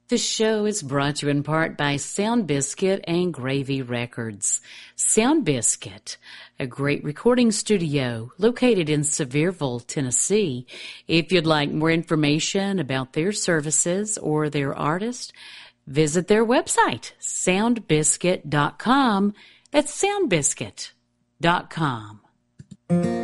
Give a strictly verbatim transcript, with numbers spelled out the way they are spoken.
The show is brought to you in part by Sound Biscuit and Gravy Records. Sound Biscuit, a great recording studio located in Sevierville, Tennessee. If you'd like more information about their services or their artist, visit their website, sound biscuit dot com. That's sound biscuit dot com.